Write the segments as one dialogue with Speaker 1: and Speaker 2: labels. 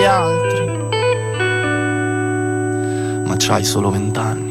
Speaker 1: altri. Ma c'hai solo 20 anni.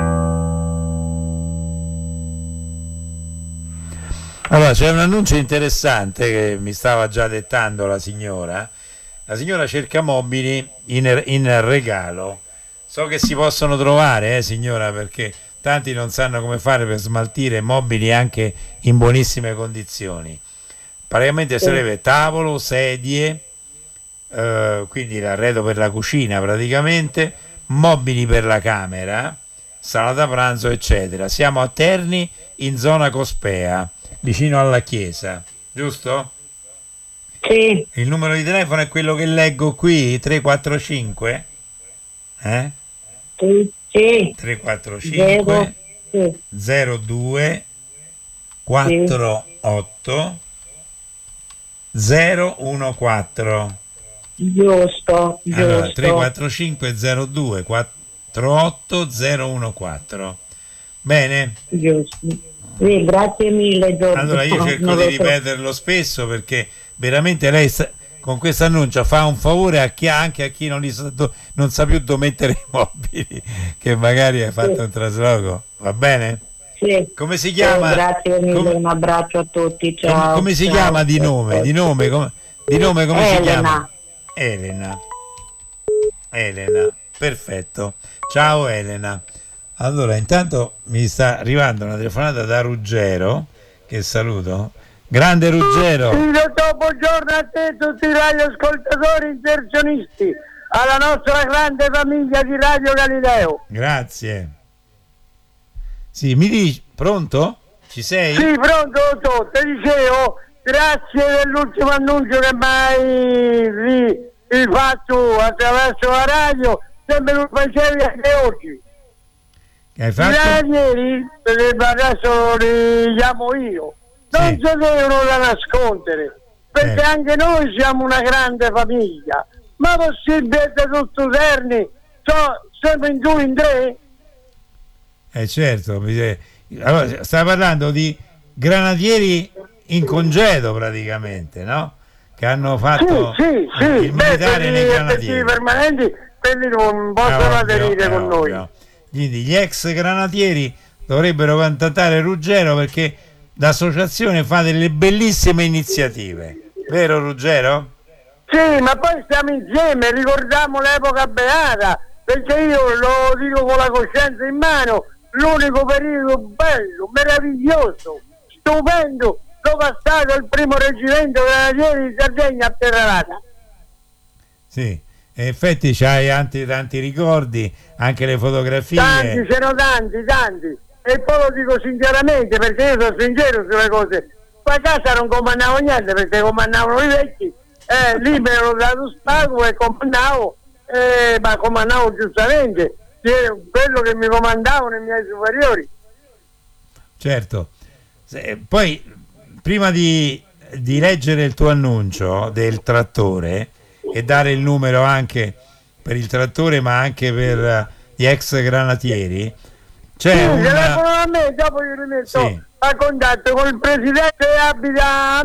Speaker 2: Allora, c'è un annuncio interessante che mi stava già dettando la signora. La signora cerca mobili in regalo. So che si possono trovare, signora, perché tanti non sanno come fare per smaltire mobili anche in buonissime condizioni. Praticamente sarebbe tavolo, sedie, quindi l'arredo per la cucina praticamente, mobili per la camera, sala da pranzo, eccetera. Siamo a Terni, in zona Cospea, vicino alla chiesa, giusto?
Speaker 3: Sì.
Speaker 2: Il numero di telefono è quello che leggo qui, 345?
Speaker 3: Sì.
Speaker 2: 345 02 48 014.
Speaker 3: Giusto.
Speaker 2: Allora, 345 02 48 014. Bene?
Speaker 3: Giusto. Sì, grazie mille, Giorgio.
Speaker 2: Allora io cerco di ripeterlo spesso perché veramente lei con questo annuncio fa un favore anche a chi non sa più dove mettere i mobili, che magari hai fatto un trasloco. Va bene?
Speaker 3: Sì.
Speaker 2: Come si chiama?
Speaker 3: Grazie mille, un abbraccio a tutti. Ciao.
Speaker 2: Come si chiama di nome? Di nome come si chiama? Elena. Perfetto. Ciao Elena. Allora, intanto mi sta arrivando una telefonata da Ruggero, che saluto. Grande Ruggero.
Speaker 4: Buongiorno a te, tutti i radioascoltatori inserzionisti, alla nostra grande famiglia di Radio Galileo.
Speaker 2: Grazie. Sì, mi dici, pronto? Ci sei?
Speaker 4: Sì, pronto, ti dicevo, grazie dell'ultimo annuncio che mi hai fatto attraverso la radio, sempre lo facevi anche oggi.
Speaker 2: Hai fatto?
Speaker 4: Ieri, adesso li chiamo io, non si devono da nascondere, perché anche noi siamo una grande famiglia, ma possibile che tutti Terni sempre in 2 in 3?
Speaker 2: Certo, allora stai parlando di granatieri in congedo praticamente, no? Che hanno fatto il militare nei granatieri
Speaker 4: permanenti, quelli non possono aderire con noi.
Speaker 2: Quindi gli ex granatieri dovrebbero contattare Ruggero perché l'associazione fa delle bellissime iniziative, vero Ruggero?
Speaker 4: Sì, ma poi stiamo insieme, ricordiamo l'epoca beata, perché io lo dico con la coscienza in mano, l'unico periodo bello, meraviglioso, stupendo, dove è stato il primo reggimento granatieri di Sardegna a Terranata.
Speaker 2: Sì, in effetti c'hai tanti ricordi, anche le fotografie.
Speaker 4: Tanti, c'erano tanti, e poi lo dico sinceramente, perché io sono sincero sulle cose, qua a casa non comandavo niente, perché comandavano i vecchi, lì me l'ho dato spago e comandavo, ma comandavo giustamente quello che mi comandavano i miei superiori.
Speaker 2: Certo. Poi prima di leggere il tuo annuncio del trattore e dare il numero anche per il trattore ma anche per gli ex granatieri, c'è
Speaker 4: telefono a me, dopo io rimetto a contatto con il presidente che abita